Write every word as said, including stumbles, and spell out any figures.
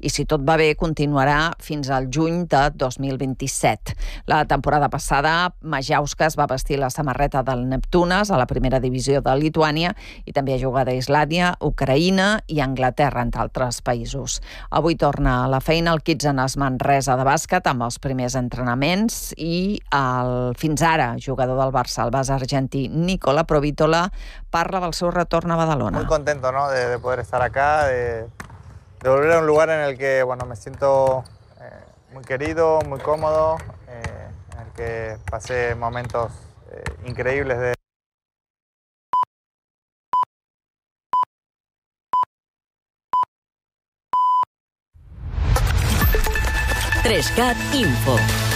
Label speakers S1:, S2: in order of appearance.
S1: i, si tot va bé, continuarà fins al juny de dos mil vint-i-set. La temporada passada, Majauskas va vestir la samarreta del Neptunes a la primera divisió de Lituània i també ha jugat a Islàndia, Ucraïna i Anglaterra, entre altres països. Avui torna a la feina el Kitsanes Manresa de bàsquet amb els primers entrenaments i el, fins ara, jugador del Barça, el base argentí Nicola Provitola, parla del seu retorn a Badalona.
S2: Muy contento, ¿no?, de, de poder estar acá, de, de volver a un lugar en el que, bueno, me siento eh, muy querido, muy cómodo, eh, en el que pasé momentos eh, increíbles de
S3: tres cat Info.